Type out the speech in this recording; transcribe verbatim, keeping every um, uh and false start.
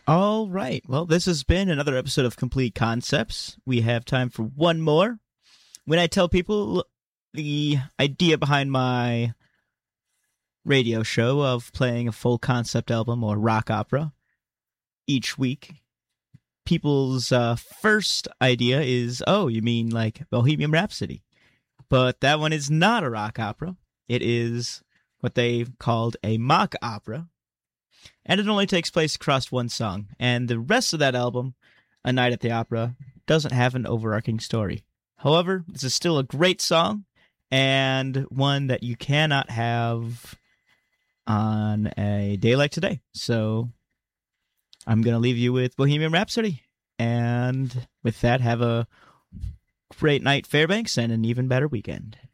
All right. Well, this has been another episode of Complete Concepts. We have time for one more. When I tell people the idea behind my radio show of playing a full concept album or rock opera each week, people's uh, first idea is, oh, you mean like Bohemian Rhapsody. But that one is not a rock opera. It is what they called a mock opera. And it only takes place across one song. And the rest of that album, A Night at the Opera, doesn't have an overarching story. However, this is still a great song, and one that you cannot have on a day like today. So I'm going to leave you with Bohemian Rhapsody. And with that, have a great night, Fairbanks, and an even better weekend.